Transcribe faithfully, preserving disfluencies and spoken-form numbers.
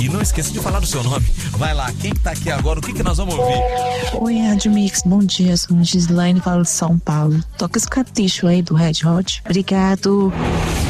E não esqueça de falar o seu nome. Vai lá, quem que tá aqui agora? O que que nós vamos ouvir? Oi, Rádio Mix, bom dia, sou a Gislaine, falo de São Paulo. Toca esse caticho aí do Red Hot. Obrigado.